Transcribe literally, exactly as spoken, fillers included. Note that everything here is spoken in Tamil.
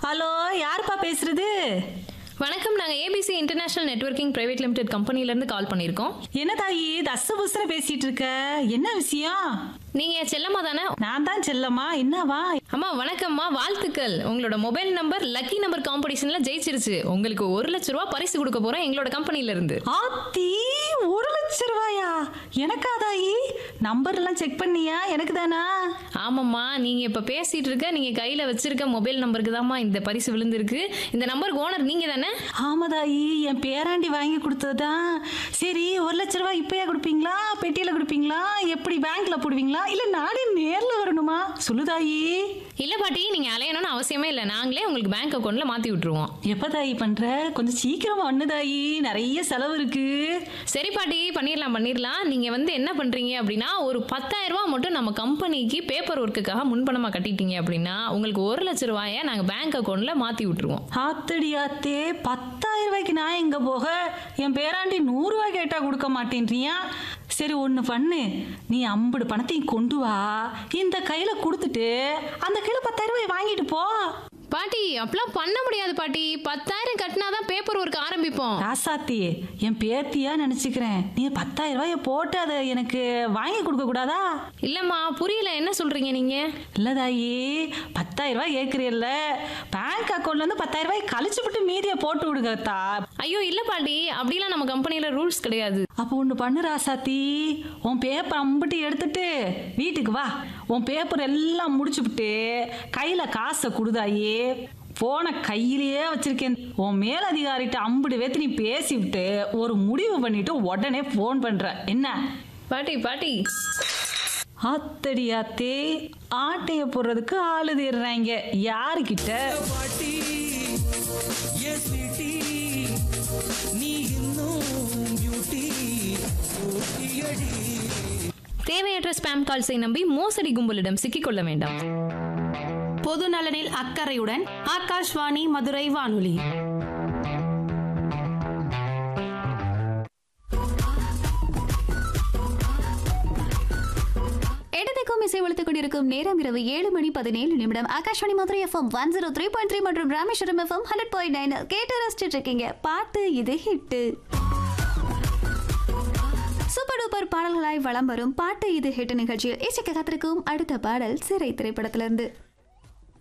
ஹலோ, யாருப்பா பேசுறது? வணக்கம். நாங்கள் ABC international networking private limited கம்பெனிலேருந்து கால் பண்ணியிருக்கோம். என்ன தாயி தச புசன பேசிட்டு இருக்க? என்ன விஷயம்? நீங்கள் செல்லம்மா தானே? நான் தான் செல்லம்மா. என்னவா? அம்மா வணக்கம்மா, வாழ்த்துக்கள். உங்களோட மொபைல் நம்பர் லக்கி நம்பர் காம்படிஷனில் ஜெயிச்சிருச்சு. உங்களுக்கு ஒரு லட்ச ரூபா பரிசு கொடுக்க போகிறோம் எங்களோட கம்பெனிலேருந்து. ஆத்தி, ஒரு லட்சம் ரூபாயா? எனக்கா தாயி? நம்பர் எல்லாம் செக் பண்ணியா? எனக்கு தானா? ஆமாம்மா, நீங்கள் இப்போ பேசிகிட்டு இருக்க நீங்கள் கையில் வச்சிருக்க மொபைல் நம்பருக்கு தான்மா இந்த பரிசு விழுந்திருக்கு. இந்த நம்பருக்கு ஓனர் நீங்கள் தானே? ஆமா தாயி, என் பேராண்டி வாங்கி கொடுத்ததுதான். சரி, ஒரு லட்ச ரூபாய் இப்பயா கொடுப்பீங்களா, பெட்டியில கொடுப்பீங்களா, எப்படி பேங்க்ல போடுவீங்களா, இல்ல நானே நேர்ல வரணுமா? சொல்லு தாயி. இல்லை பாட்டி, நீங்கள் அலையணும்னு அவசியமே இல்லை. நாங்களே உங்களுக்கு பேங்க் அக்கௌண்ட்டில் மாற்றி விட்டுருவோம். எப்ப தாயி பண்ற? கொஞ்சம் சீக்கிரமா ஒண்ணு தாயி, நிறைய செலவு இருக்கு. சரி பாட்டி, பண்ணிடலாம் பண்ணிடலாம். நீங்கள் வந்து என்ன பண்ணுறீங்க அப்படின்னா, ஒரு பத்தாயிரம் ரூபா மட்டும் நம்ம கம்பெனிக்கு பேப்பர் ஒர்க்குக்காக முன்பணமாக கட்டிட்டீங்க அப்படின்னா உங்களுக்கு ஒரு லட்ச ரூபாயை நாங்கள் பேங்க் அக்கௌண்ட்டில் மாற்றி விட்டுருவோம். ஆத்தடி ஆத்தே, பத்தாயிரம் ரூபாய்க்கு நான் எங்க போக? என் பேராண்டி நூறு ரூபாய் கேட்டா கொடுக்க மாட்டேன்றியா? சரி, ஒன்று பண்ணு, நீ ஐம்பது பணத்தையும் கொண்டு வா, இந்த கையில கொடுத்துட்டு அந்த கையில பத்தாயிரம் ரூபாய் வாங்கிட்டு போ. பாட்டி, அப்பெல்லாம் பண்ண முடியாது பாட்டி. பத்தாயிரம் கட்டினாதான் பேப்பர் ஒர்க் ஆரம்பிப்போம். ராசாத்தி, என் பேத்தியா நினைச்சுக்கிறேன். நீ பத்தாயிரம் ரூபாய போட்டு அதை எனக்கு வாங்கி கொடுக்க கூடாதா? இல்லம்மா, புரியல, என்ன சொல்றீங்க நீங்க? இல்லதாயி, பத்தாயிரம் ரூபாய் கேட்குறீல்ல, பேங்க் அக்கௌண்ட்ல இருந்து பத்தாயிரம் ரூபாய் கழிச்சு விட்டு மீதியை போட்டு விடுங்கத்தா. ஐயோ இல்ல பாட்டி, அப்படிலாம் நம்ம கம்பெனில ரூல்ஸ் கிடையாது. அப்போ ஒன்று பண்ணு ராசாத்தி, உன் பேப்பர் அம்பிட்டு எடுத்துட்டு வீட்டுக்கு வா. உன் பேப்பர் எல்லாம் முடிச்சுவிட்டு கையில காசை கொடுதாயி. போன கையிலேயே வச்சிருக்கேன். உன் மேலதிகாரிட்ட ஐம்பது பேத்து நீ பேசிவிட்டு ஒரு முடிவு பண்ணிட்டு உடனே போன் பண்ற என்ன? பாட்டி பாட்டி ஆத்தடி ஆத்தே, ஆட்டைய போடுறதுக்கு ஆளு தேடுறாங்க. யாருக்கிட்ட? பாட்டி ஏ ஸ்வீட்டி, நீ இன்னும் பியூட்டி அடி. தேவையற்ற ஸ்பாம் கால்ஸை நம்பி மோசடி கும்பலிடம் சிக்கிக்கொள்ள வேண்டாம். பொது நலனில் அக்கறையுடன் ஆகாஷ்வாணி மதுரை வானொலி. இடத்துக்கும் இசை வளர்த்துக் கொண்டிருக்கும் நேரம் இரவு ஏழு மணி பதினேழு நிமிடம். Akashvani Madurai FM one zero three point three மற்றும் Rameswaram FM hundred point nine கேட்டு ரசிச்சுட்டு இருக்கீங்க. பாட்டு இது ஹிட்டு. சூப்பர் டூப்பர் பாடல்களாய் வலம் வரும் பாட்டு இது ஹிட் நிகழ்ச்சியில் இசைக்க காத்திருக்கும் அடுத்த பாடல் சிறை திரைப்படத்திலிருந்து.